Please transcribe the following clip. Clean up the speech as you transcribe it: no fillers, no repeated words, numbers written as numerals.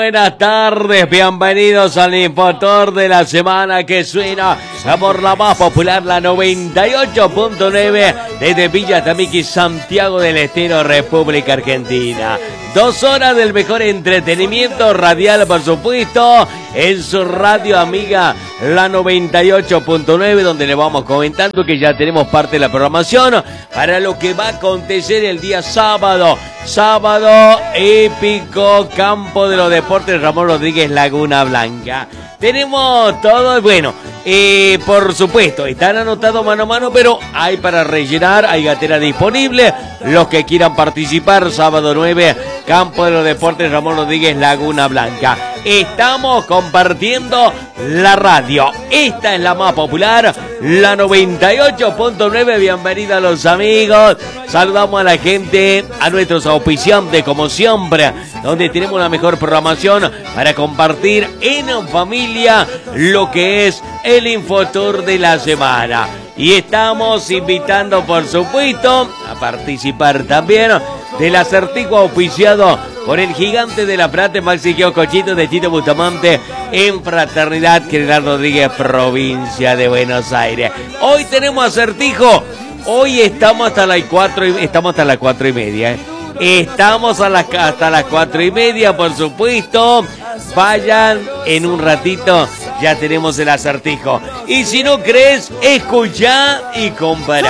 Buenas tardes, bienvenidos al Infotor de la semana que suena por la más popular, la 98.9 desde Villa Tamiqui, Santiago del Estero, República Argentina. 2 horas del mejor entretenimiento radial, por supuesto, en su radio amiga, la 98.9, donde le vamos comentando que ya tenemos parte de la programación para lo que va a acontecer el día sábado. Sábado épico, Campo de los Deportes Ramón Rodríguez, Laguna Blanca. Tenemos todo, bueno, por supuesto, están anotados mano a mano, pero hay para rellenar, hay gatera disponible. Los que quieran participar, sábado 9, Campo de los Deportes Ramón Rodríguez, Laguna Blanca. Estamos compartiendo la radio. Esta es la más popular, la 98.9. Bienvenida a los amigos. Saludamos a la gente, a nuestros auspiciantes, como siempre, donde tenemos la mejor programación para compartir en familia lo que es el Infotour de la semana. Y estamos invitando, por supuesto, a participar también del acertijo auspiciado por el gigante de la Frate, Maxi Cochito de Tito Bustamante, en Fraternidad General Rodríguez, provincia de Buenos Aires. Hoy tenemos acertijo. Hoy estamos hasta las 4:30. Estamos hasta las 4:30. Estamos hasta las 4:30, por supuesto. Vayan en un ratito, ya tenemos el acertijo. Y si no crees, escuchá y compará.